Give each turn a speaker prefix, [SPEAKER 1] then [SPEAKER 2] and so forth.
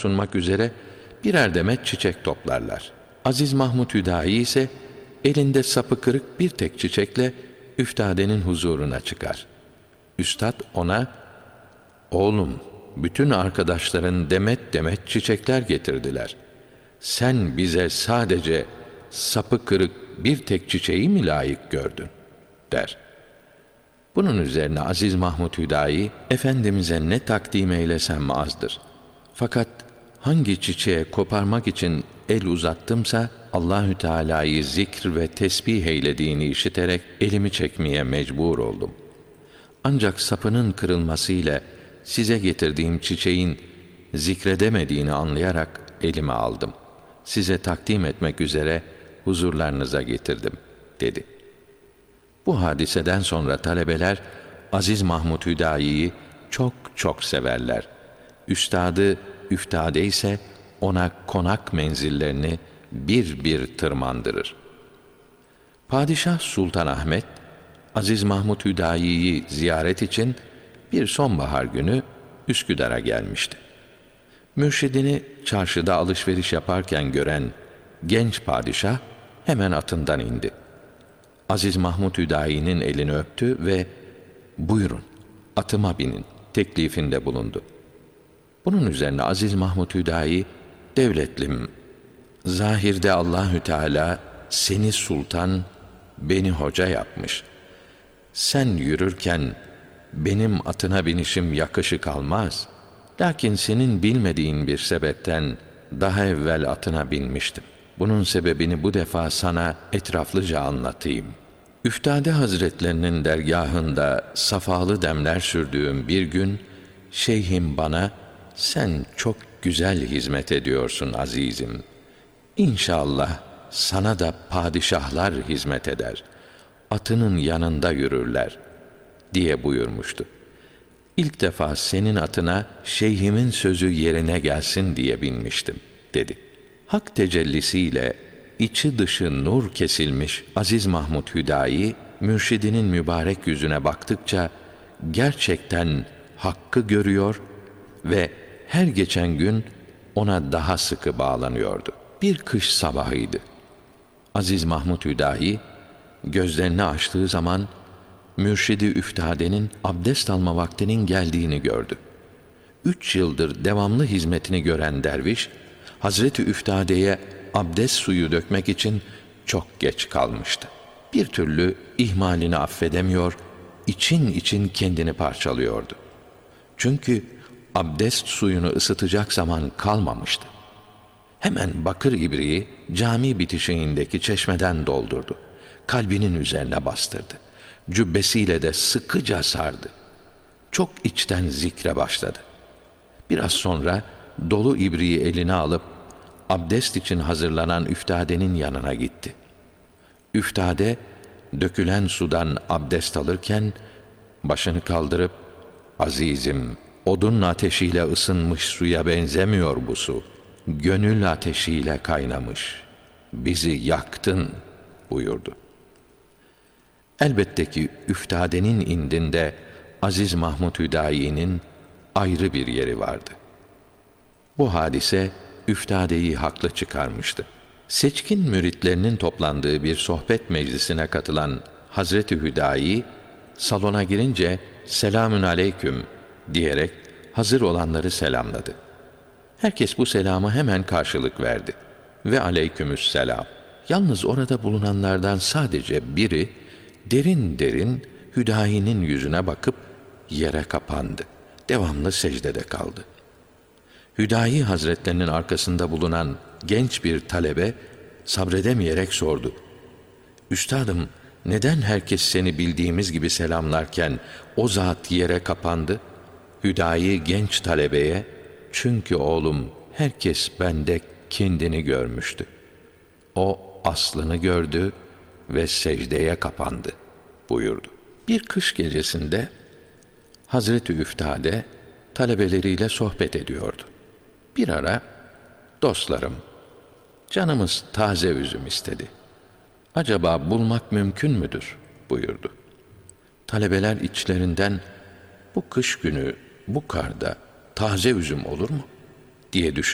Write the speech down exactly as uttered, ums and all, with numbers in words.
[SPEAKER 1] sunmak üzere birer demet çiçek toplarlar. Aziz Mahmud Hüdayi ise elinde sapı kırık bir tek çiçekle üftadenin huzuruna çıkar. Üstad ona, "Oğlum, bütün arkadaşların demet demet çiçekler getirdiler. Sen bize sadece sapı kırık bir tek çiçeği mi layık gördün?" der. Bunun üzerine Aziz Mahmud Hüdayi, Efendimiz'e ne takdim eylesem azdır. Fakat hangi çiçeğe koparmak için el uzattımsa, Allahü Teala'yı zikr ve tesbih eylediğini işiterek elimi çekmeye mecbur oldum. Ancak sapının kırılmasıyla size getirdiğim çiçeğin zikredemediğini anlayarak elime aldım. Size takdim etmek üzere huzurlarınıza getirdim, dedi. Bu hadiseden sonra talebeler Aziz Mahmud Hüdayi'yi çok çok severler. Üstadı üftade ise ona konak menzillerini bir bir tırmandırır. Padişah Sultan Ahmet, Aziz Mahmud Hüdayi'yi ziyaret için bir sonbahar günü Üsküdar'a gelmişti. Mürşidini çarşıda alışveriş yaparken gören genç padişah hemen atından indi. Aziz Mahmud Hüdayi'nin elini öptü ve "Buyurun, atıma binin" teklifinde bulundu. Bunun üzerine Aziz Mahmud Hüdayi, "Devletlim, zahirde Allahü Teala seni sultan, beni hoca yapmış. Sen yürürken benim atına binişim yakışık almaz. Lakin senin bilmediğin bir sebepten daha evvel atına binmiştim. Bunun sebebini bu defa sana etraflıca anlatayım. Üftade Hazretlerinin dergahında safalı demler sürdüğüm bir gün, şeyhim bana, sen çok güzel hizmet ediyorsun azizim. İnşallah sana da padişahlar hizmet eder. Atının yanında yürürler" diye buyurmuştu. "İlk defa senin atına şeyhimin sözü yerine gelsin diye binmiştim" dedi. Hak tecellisiyle içi dışı nur kesilmiş Aziz Mahmud Hüdayi, mürşidinin mübarek yüzüne baktıkça gerçekten hakkı görüyor ve her geçen gün ona daha sıkı bağlanıyordu. Bir kış sabahıydı. Aziz Mahmud Hüdayi gözlerini açtığı zaman mürşidi üftadenin abdest alma vaktinin geldiğini gördü. Üç yıldır devamlı hizmetini gören derviş, Hazreti Üftade'ye abdest suyu dökmek için çok geç kalmıştı. Bir türlü ihmalini affedemiyor, için için kendini parçalıyordu. Çünkü abdest suyunu ısıtacak zaman kalmamıştı. Hemen bakır ibriği cami bitişiğindeki çeşmeden doldurdu. Kalbinin üzerine bastırdı. Cübbesiyle de sıkıca sardı. Çok içten zikre başladı. Biraz sonra dolu ibriği eline alıp abdest için hazırlanan üftadenin yanına gitti. Üftade dökülen sudan abdest alırken başını kaldırıp, "Azizim, odun ateşiyle ısınmış suya benzemiyor bu su. Gönül ateşiyle kaynamış. Bizi yaktın" buyurdu. Elbette ki üftadenin indinde Aziz Mahmud Hüdayi'nin ayrı bir yeri vardı. Bu hadise üftadeyi haklı çıkarmıştı. Seçkin müritlerinin toplandığı bir sohbet meclisine katılan Hazreti Hüdayi, salona girince "Selamün aleyküm" diyerek hazır olanları selamladı. Herkes bu selama hemen karşılık verdi. Ve aleykümüsselam. Yalnız orada bulunanlardan sadece biri derin derin Hüdayi'nin yüzüne bakıp yere kapandı. Devamlı secdede kaldı. Hüdayi Hazretlerinin arkasında bulunan genç bir talebe sabredemeyerek sordu: "Üstadım, neden herkes seni bildiğimiz gibi selamlarken o zat yere kapandı?" Hüdayi genç talebeye, "Çünkü oğlum, herkes bende kendini görmüştü. O aslını gördü ve secdeye kapandı" buyurdu. Bir kış gecesinde Hazreti Üftade talebeleriyle sohbet ediyordu. Bir ara, "Dostlarım, canımız taze üzüm istedi. Acaba bulmak mümkün müdür?" buyurdu. Talebeler içlerinden, "Bu kış günü bu karda taze üzüm olur mu?" diye düşündüler.